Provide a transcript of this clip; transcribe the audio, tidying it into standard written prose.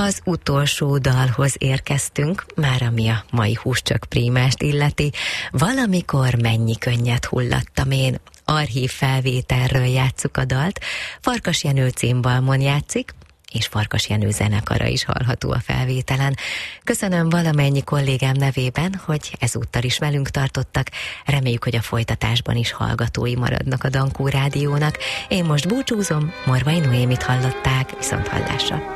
Az utolsó dalhoz érkeztünk, már ami a mai Húscsök prímást illeti. Valamikor mennyi könnyet hullattam én. Archív felvételről játsszuk a dalt. Farkas Jenő címbalmon játszik, és Farkas Jenő zenekara is hallható a felvételen. Köszönöm valamennyi kollégám nevében, hogy ezúttal is velünk tartottak. Reméljük, hogy a folytatásban is hallgatói maradnak a Dankó Rádiónak. Én most búcsúzom, Morvai Noémit hallották, viszont hallásra.